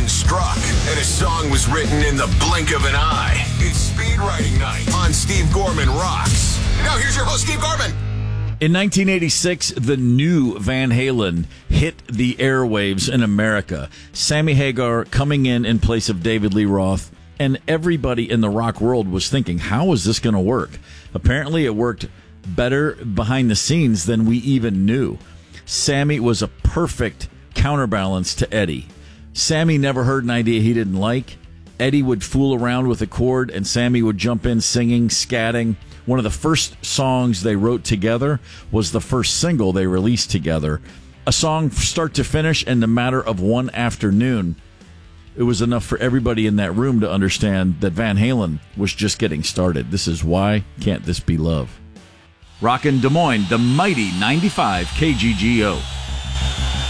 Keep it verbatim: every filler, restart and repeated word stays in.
lightning struck, and a song was written in the blink of an eye. It's Speed Writing Night on Steve Gorman Rocks. Now here's your host, Steve Gorman. In nineteen eighty-six, the new Van Halen hit the airwaves in America. Sammy Hagar coming in in place of David Lee Roth, and everybody in the rock world was thinking, how is this going to work? Apparently, it worked better behind the scenes than we even knew. Sammy was a perfect counterbalance to Eddie. Sammy never heard an idea he didn't like. Eddie would fool around with a chord, and Sammy would jump in singing, scatting. One of the first songs they wrote together was the first single they released together. A song start to finish in the matter of one afternoon. It was enough for everybody in that room to understand that Van Halen was just getting started. This is Why Can't This Be Love? Rockin' Des Moines, the mighty ninety-five K G G O.